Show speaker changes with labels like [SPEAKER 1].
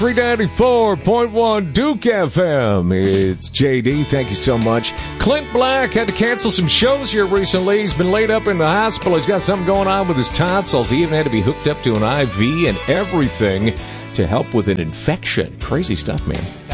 [SPEAKER 1] 394.1 Duke FM. It's JD. Thank you so much. Clint Black had to cancel some shows here recently. He's been laid up in the hospital. He's got something going on with his tonsils. He even had to be hooked up to an IV and everything to help with an infection. Crazy stuff, man.